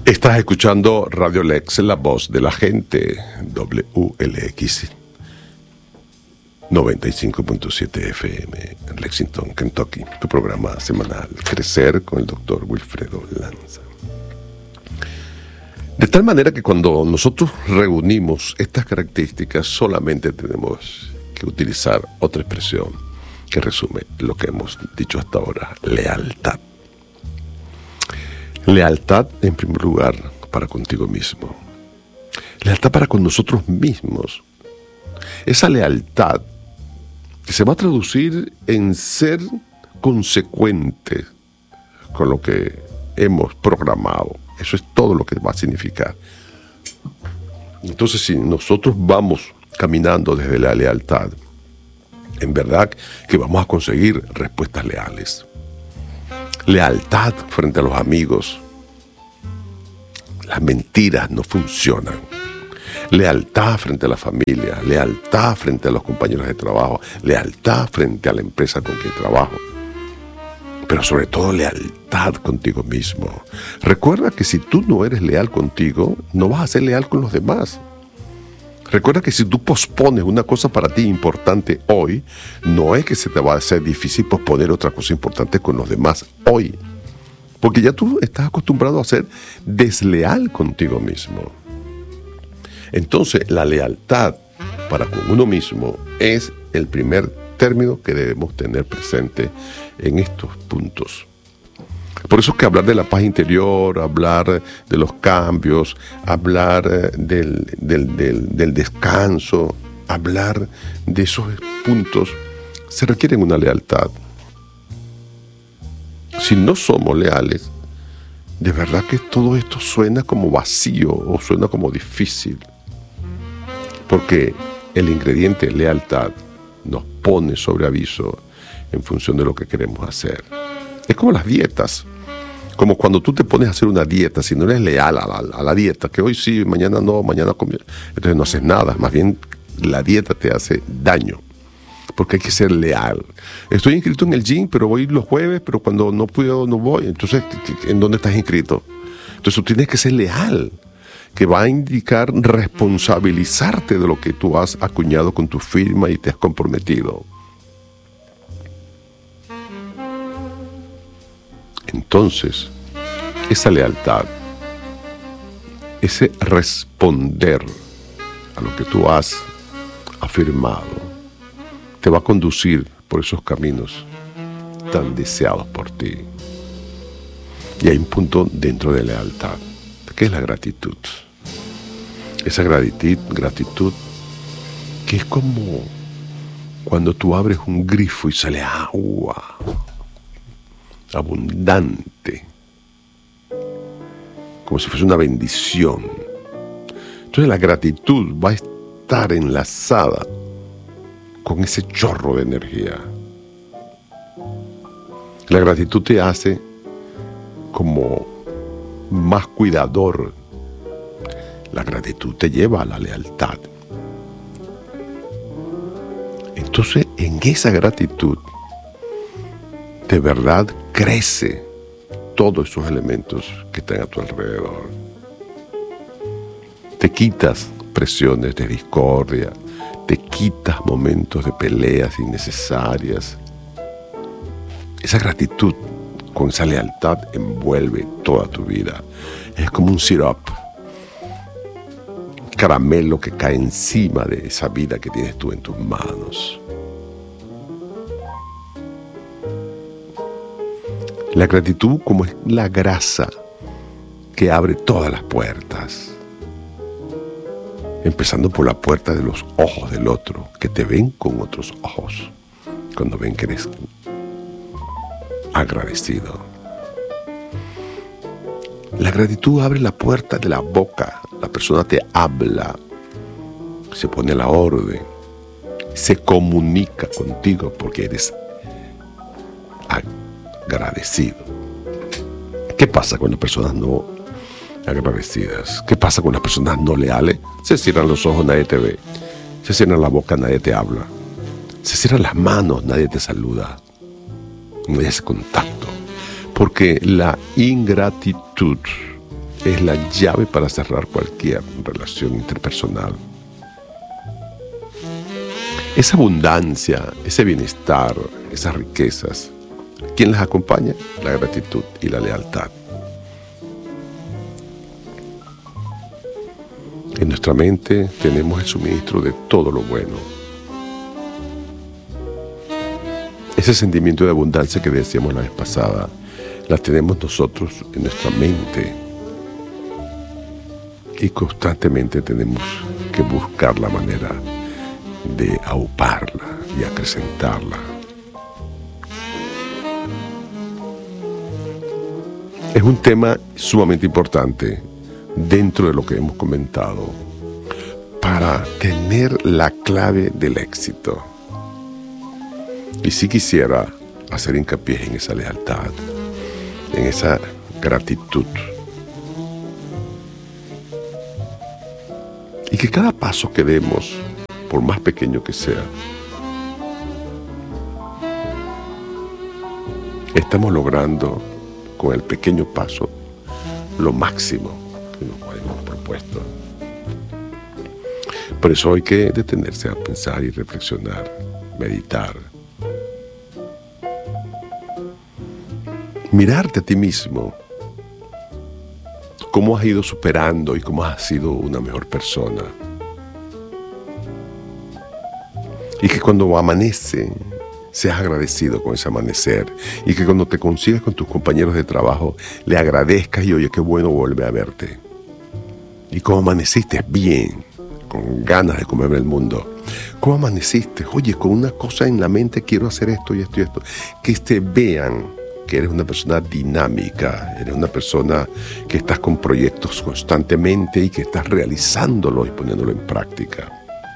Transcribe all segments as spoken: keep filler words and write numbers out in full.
Estás escuchando Radio Lex, la voz de la gente, W L X noventa y cinco punto siete F M en Lexington, Kentucky. Tu programa semanal, Crecer con el doctor Wilfredo Lanza. De tal manera que cuando nosotros reunimos estas características, solamente tenemos que utilizar otra expresión que resume lo que hemos dicho hasta ahora: lealtad. Lealtad, en primer lugar, para contigo mismo. Lealtad para con nosotros mismos. Esa lealtad que se va a traducir en ser consecuente con lo que hemos programado. Eso es todo lo que va a significar. Entonces, si nosotros vamos caminando desde la lealtad, en verdad que vamos a conseguir respuestas leales. Lealtad frente a los amigos. Las mentiras no funcionan. Lealtad frente a la familia. Lealtad frente a los compañeros de trabajo. Lealtad frente a la empresa con quien trabajo. Pero sobre todo lealtad contigo mismo. Recuerda que si tú no eres leal contigo, no vas a ser leal con los demás. Recuerda que si tú pospones una cosa para ti importante hoy, no es que se te va a hacer difícil posponer otra cosa importante con los demás hoy. Porque ya tú estás acostumbrado a ser desleal contigo mismo. Entonces, la lealtad para con uno mismo es el primer término que debemos tener presente en estos puntos. Por eso es que hablar de la paz interior, hablar de los cambios, hablar del, del, del, del descanso, hablar de esos puntos, se requiere una lealtad. Si no somos leales, de verdad que todo esto suena como vacío o suena como difícil. Porque el ingrediente lealtad nos pone sobre aviso en función de lo que queremos hacer. Es como las dietas. Como cuando tú te pones a hacer una dieta, si no eres leal a la, a la dieta, que hoy sí, mañana no, mañana comes, entonces no haces nada. Más bien la dieta te hace daño. Porque hay que ser leal. Estoy inscrito en el gym, pero voy los jueves, pero cuando no puedo, no voy. Entonces, ¿en dónde estás inscrito? Entonces tú tienes que ser leal, que va a indicar responsabilizarte de lo que tú has acuñado con tu firma y te has comprometido. Entonces, esa lealtad, ese responder a lo que tú has afirmado, te va a conducir por esos caminos tan deseados por ti. Y hay un punto dentro de lealtad, que es la gratitud. Esa gratitud, gratitud que es como cuando tú abres un grifo y sale agua abundante, como si fuese una bendición. Entonces la gratitud va a estar enlazada con ese chorro de energía. La gratitud te hace como más cuidador. La gratitud te lleva a la lealtad. Entonces, en esa gratitud, de verdad crece todos esos elementos que están a tu alrededor. Te quitas presiones de discordia, te quitas momentos de peleas innecesarias. Esa gratitud con esa lealtad envuelve toda tu vida. Es como un syrup, caramelo que cae encima de esa vida que tienes tú en tus manos. La gratitud como es la grasa que abre todas las puertas. Empezando por la puerta de los ojos del otro, que te ven con otros ojos, cuando ven que eres agradecido. La gratitud abre la puerta de la boca. La persona te habla, se pone a la orden, se comunica contigo porque eres agradecido. ¿Qué pasa con las personas no agradecidas? ¿Qué pasa con las personas no leales? Se cierran los ojos, nadie te ve. Se cierran la boca, nadie te habla. Se cierran las manos, nadie te saluda. No hay ese contacto. Porque la ingratitud es la llave para cerrar cualquier relación interpersonal. Esa abundancia, ese bienestar, esas riquezas, ¿quién las acompaña? La gratitud y la lealtad. En nuestra mente tenemos el suministro de todo lo bueno. Ese sentimiento de abundancia que decíamos la vez pasada, la tenemos nosotros en nuestra mente. Y constantemente tenemos que buscar la manera de auparla y acrecentarla. Es un tema sumamente importante dentro de lo que hemos comentado para tener la clave del éxito. Y si quisiera hacer hincapié en esa lealtad, en esa gratitud. Y que cada paso que demos, por más pequeño que sea, estamos logrando con el pequeño paso lo máximo que nos hemos propuesto. Por eso hay que detenerse a pensar y reflexionar, meditar. Mirarte a ti mismo, cómo has ido superando y cómo has sido una mejor persona. Y que cuando amanece, seas agradecido con ese amanecer. Y que cuando te consigas con tus compañeros de trabajo, le agradezcas y oye, qué bueno volver a verte. Y cómo amaneciste bien, con ganas de comerme el mundo. ¿Cómo amaneciste? Oye, con una cosa en la mente, quiero hacer esto y esto y esto. Que te vean que eres una persona dinámica, eres una persona que estás con proyectos constantemente y que estás realizándolos y poniéndolo en práctica.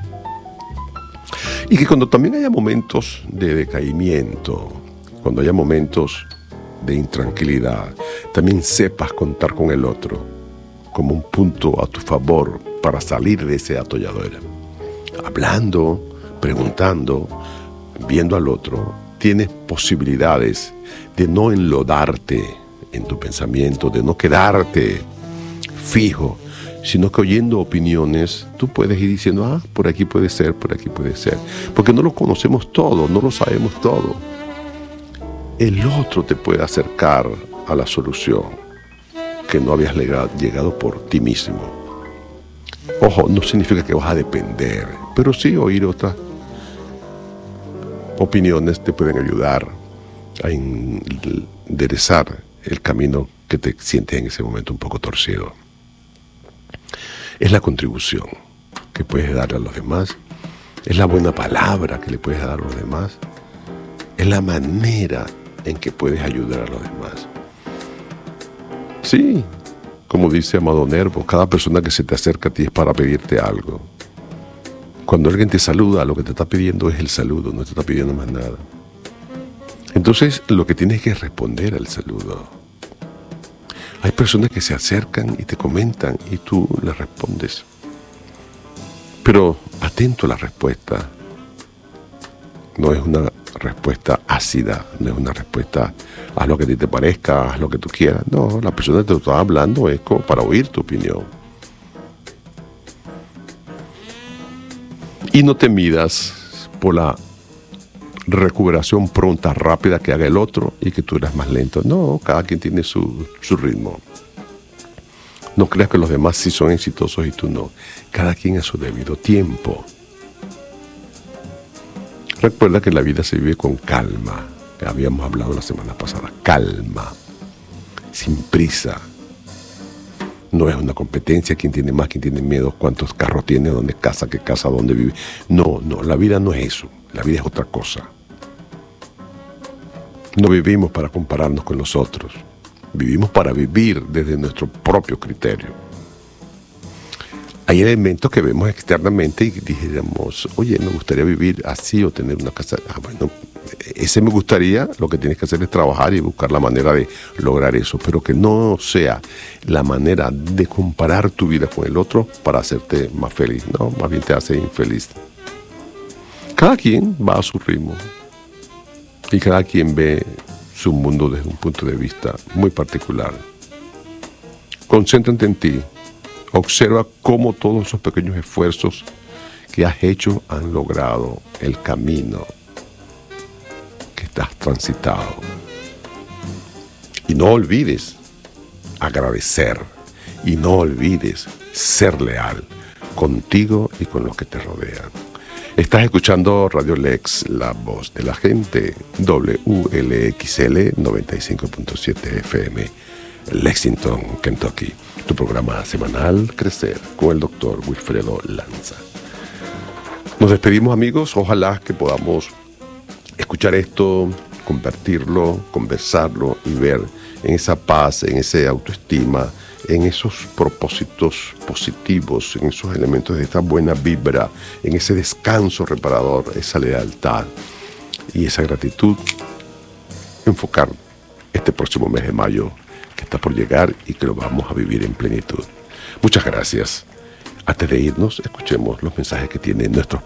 Y que cuando también haya momentos de decaimiento, cuando haya momentos de intranquilidad, también sepas contar con el otro como un punto a tu favor para salir de ese atolladero. Hablando, preguntando, viendo al otro, tienes posibilidades de no enlodarte en tu pensamiento, de no quedarte fijo, sino que oyendo opiniones, tú puedes ir diciendo, ah, por aquí puede ser, por aquí puede ser. Porque no lo conocemos todo, no lo sabemos todo. El otro te puede acercar a la solución que no habías llegado por ti mismo. Ojo, no significa que vas a depender, pero sí oír otras opiniones te pueden ayudar a enderezar el camino que te sientes en ese momento un poco torcido. Es la contribución que puedes darle a los demás, es la buena palabra que le puedes dar a los demás, es la manera en que puedes ayudar a los demás. Sí, como dice Amado Nervo, cada persona que se te acerca a ti es para pedirte algo. Cuando alguien te saluda, lo que te está pidiendo es el saludo, no te está pidiendo más nada. Entonces, lo que tienes que responder al saludo. Hay personas que se acercan y te comentan y tú les respondes. Pero atento a la respuesta. No es una respuesta ácida, no es una respuesta haz lo que a ti te parezca, haz lo que tú quieras. No, la persona que te está hablando es como para oír tu opinión. Y no te midas por la recuperación pronta, rápida que haga el otro y que tú eres más lento. No, cada quien tiene su, su ritmo. No creas que los demás sí son exitosos y tú no. Cada quien a su debido tiempo. Recuerda que la vida se vive con calma, que habíamos hablado la semana pasada. Calma, sin prisa. No es una competencia, quién tiene más, quién tiene menos, cuántos carros tiene, dónde casa, qué casa, dónde vive. No, no, la vida no es eso. La vida es otra cosa. No vivimos para compararnos con los otros. Vivimos para vivir desde nuestro propio criterio. Hay elementos que vemos externamente y dijéramos, oye, me gustaría vivir así o tener una casa. Ah, bueno, ese me gustaría, lo que tienes que hacer es trabajar y buscar la manera de lograr eso, pero que no sea la manera de comparar tu vida con el otro para hacerte más feliz, no, más bien te hace infeliz. Cada quien va a su ritmo y cada quien ve su mundo desde un punto de vista muy particular. Concéntrate en ti. Observa cómo todos esos pequeños esfuerzos que has hecho han logrado el camino que estás transitado. Y no olvides agradecer. Y no olvides ser leal contigo y con los que te rodean. Estás escuchando Radio Lex, la voz de la gente, W L X L noventa y cinco punto siete F M, Lexington, Kentucky. Tu programa semanal Crecer con el doctor Wilfredo Lanza. Nos despedimos, amigos. Ojalá que podamos escuchar esto, compartirlo, conversarlo y ver en esa paz, en esa autoestima, en esos propósitos positivos, en esos elementos de esta buena vibra, en ese descanso reparador, esa lealtad y esa gratitud, enfocar este próximo mes de mayo que está por llegar y que lo vamos a vivir en plenitud. Muchas gracias. Antes de irnos, escuchemos los mensajes que tienen nuestros